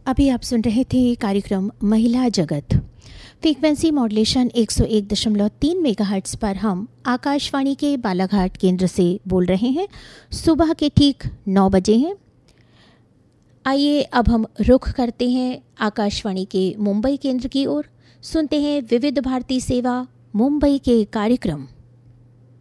अभी आप सुन रहे थे कार्यक्रम महिला जगत। फ्रीक्वेंसी मॉड्यूलेशन 101.3 मेगाहर्ट्ज़ पर हम आकाशवाणी के बालाघाट केंद्र से बोल रहे हैं। सुबह के ठीक 9 बजे हैं। आइए अब हम रुख करते हैं आकाशवाणी के मुंबई केंद्र की ओर। सुनते हैं विविध भारती सेवा मुंबई के कार्यक्रम।